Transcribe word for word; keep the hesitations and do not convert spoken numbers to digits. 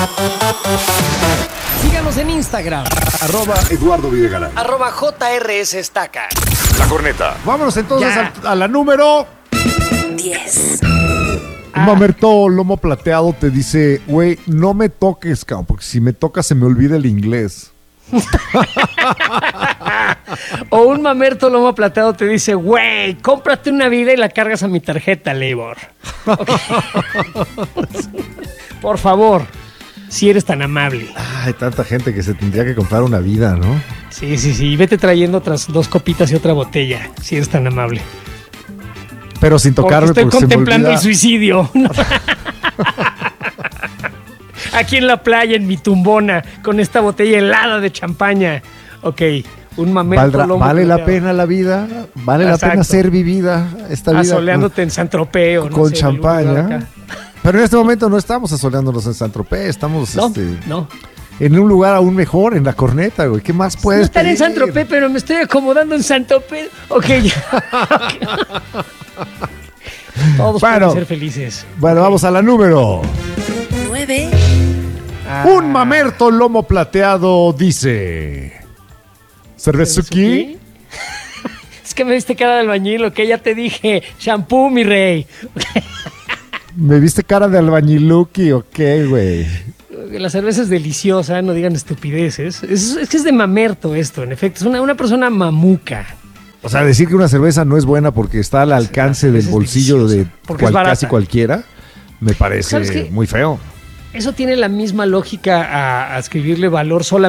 Síganos en Instagram. Arroba Eduardo Videgaray. Arroba J R S Estaca. La Corneta. Vámonos entonces Ya. a, a la número diez. Un mamerto lomo plateado te dice, güey, no me toques, cabrón, porque si me tocas se me olvida el inglés. O un mamerto lomo plateado te dice, güey, cómprate una vida y la cargas a mi tarjeta, Labor. Okay. Por favor, si eres tan amable. Hay tanta gente que se tendría que comprar una vida, ¿no? Sí, sí, sí. Vete trayendo otras dos copitas y otra botella, si eres tan amable. Pero sin tocarme porque estoy porque contemplando se me el olvida. suicidio. Aquí en la playa, en mi tumbona, con esta botella helada de champaña. Ok, un mamerto Valdrá- lomo ¿Vale la plateado. pena la vida? ¿Vale la Exacto. pena ser vivida? Esta vida Asoleándote en San Tropez. con, con champaña. Pero en este momento no estamos asoleándonos en San Tropez, estamos No, este, no. en un lugar aún mejor, en la Corneta, güey. ¿Qué más puedes No estar en pedir? San Tropez, pero me estoy acomodando en San Tropez. Ok, ya. Todos Bueno. pueden ser felices. Bueno, vamos a la número. nueve. Ah, Un mamerto lomo plateado dice... ¿Cervezuki? Es que me viste cara de albañil, ok, ya te dije. Shampoo, mi rey. ¿Me viste cara de albañiluki o qué, güey? La cerveza es deliciosa, no digan estupideces. Es, es que es de mamerto esto, en efecto. Es una, una persona mamuca. O sea, decir que una cerveza no es buena porque está al alcance del cerveza es bolsillo de deliciosa, porque es cual- barata. casi cualquiera, me ¿Sabes parece qué? muy feo. Eso tiene la misma lógica a, a escribirle valor solamente